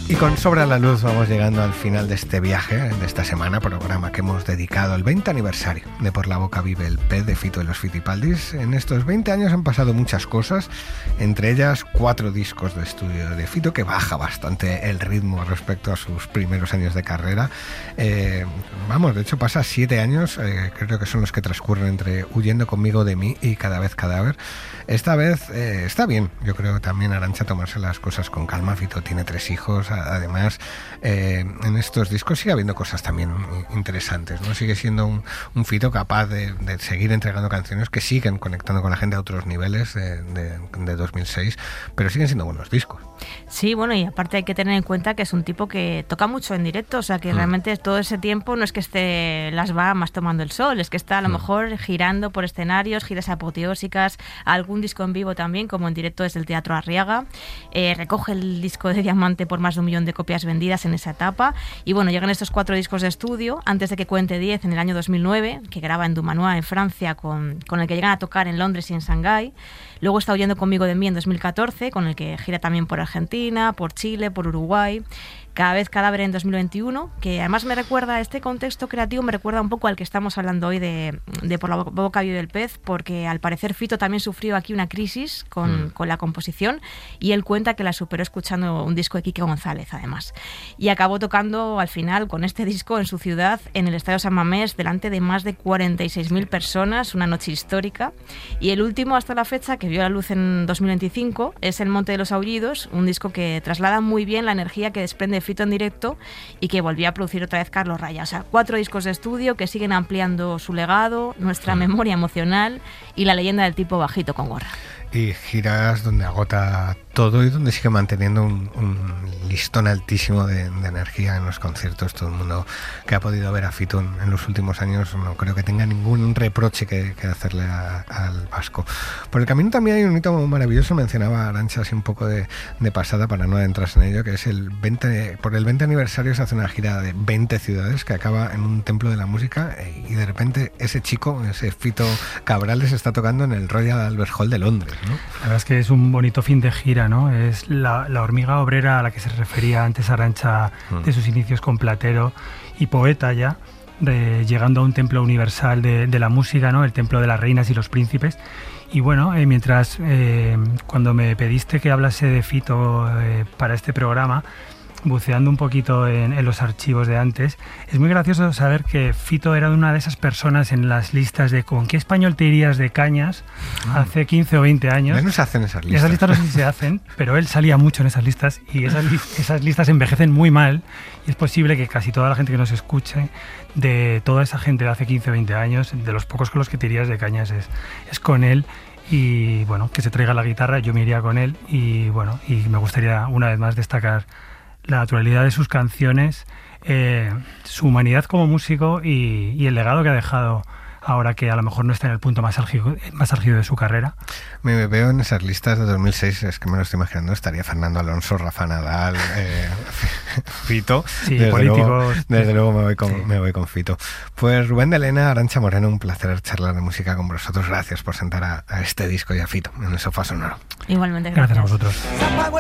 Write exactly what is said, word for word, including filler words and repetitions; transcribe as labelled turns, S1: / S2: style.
S1: Y con Sobre la Luz vamos llegando al final de este viaje, de esta semana, programa que hemos dedicado al veinte aniversario de Por la Boca Vive el Pez de Fito y los Fitipaldis. En estos veinte años han pasado muchas cosas, entre ellas cuatro discos de estudio de Fito, que baja bastante el ritmo respecto a sus primeros años de carrera. Eh, vamos, de hecho pasa siete años, eh, creo que son los que transcurren entre Huyendo conmigo de mí y Cada vez cadáver. Esta vez eh, está bien, yo creo también, Arantxa, tomarse las cosas con calma. Fito tiene tres hijos. Además, eh, en estos discos sigue habiendo cosas también interesantes, ¿no? Sigue siendo un, un Fito capaz de, de seguir entregando canciones que siguen conectando con la gente a otros niveles de, de, de dos mil seis, pero siguen siendo buenos discos.
S2: Sí, bueno, y aparte hay que tener en cuenta que es un tipo que toca mucho en directo, o sea que mm. realmente todo ese tiempo no es que esté las Bahamas tomando el sol, es que está a lo mm. mejor girando por escenarios, giras apoteósicas, algún disco en vivo también, como en directo desde el Teatro Arriaga, eh, recoge el disco de Diamante por más de un millón de copias vendidas en esa etapa, y bueno, llegan estos cuatro discos de estudio, antes de que cuente diez en el año dos mil nueve, que graba en Dumanoir, en Francia, con, con el que llegan a tocar en Londres y en Shanghái. Luego está Huyendo conmigo de mí en dos mil catorce, con el que gira también por Argentina, por Chile, por Uruguay. Cada vez cadáver en dos mil veintiuno, que además me recuerda, este contexto creativo me recuerda un poco al que estamos hablando hoy de, de Por la Boca Vive el Pez, porque al parecer Fito también sufrió aquí una crisis con, mm. con la composición, y él cuenta que la superó escuchando un disco de Quique González, además. Y acabó tocando al final con este disco en su ciudad, en el Estadio San Mamés, delante de más de cuarenta y seis mil personas, una noche histórica. Y el último hasta la fecha, que vio la luz en dos mil veinticinco, es El Monte de los Aullidos, un disco que traslada muy bien la energía que desprende Fito en directo y que volvió a producir otra vez Carlos Raya. O sea, cuatro discos de estudio que siguen ampliando su legado, nuestra mm. memoria emocional y la leyenda del tipo bajito con gorra.
S1: Y giras donde agota todo y donde sigue manteniendo un, un listón altísimo de, de energía en los conciertos. Todo el mundo que ha podido ver a Fito en, en los últimos años no creo que tenga ningún reproche que, que hacerle a, al vasco. Por el camino también hay un hito maravilloso, mencionaba Arantxa así un poco de, de pasada para no adentrarse en ello, que es el veinte, por el veinte aniversario se hace una gira de veinte ciudades que acaba en un templo de la música, y de repente ese chico, ese Fito Cabrales, está tocando en el Royal Albert Hall de Londres, ¿no?
S3: La verdad es que es un bonito fin de gira, ¿no? Es la, la hormiga obrera a la que se refería antes Arantxa, mm. de sus inicios con Platero, y poeta ya, de, llegando a un templo universal de, de la música, ¿no? El templo de las reinas y los príncipes. Y bueno, eh, mientras eh, cuando me pediste que hablase de Fito eh, para este programa, buceando un poquito en, en los archivos de antes, es muy gracioso saber que Fito era una de esas personas en las listas de ¿con qué español te irías de cañas? Ah. Hace quince o veinte años.
S1: Ya no se hacen esas listas.
S3: Esas listas no sé si se hacen, pero él salía mucho en esas listas, y esas, li- esas listas envejecen muy mal, y es posible que casi toda la gente que nos escuche, de toda esa gente de hace quince o veinte años, de los pocos con los que te irías de cañas es, es con él. Y bueno, que se traiga la guitarra, yo me iría con él, y bueno, y me gustaría una vez más destacar la naturalidad de sus canciones, eh, su humanidad como músico y, y el legado que ha dejado ahora que a lo mejor no está en el punto más álgido, más álgido de su carrera.
S1: Me veo en esas listas de dos mil seis, es que me lo estoy imaginando, estaría Fernando Alonso, Rafa Nadal, eh, Fito.
S3: Sí,
S1: desde
S3: políticos.
S1: Luego, desde luego me voy, con,
S3: sí.
S1: me voy con Fito. Pues Rubén de Lena, Arantxa Moreno, un placer charlar de música con vosotros. Gracias por sentar a, a este disco y a Fito en el sofá sonoro.
S2: Igualmente, gracias.
S3: Gracias a vosotros.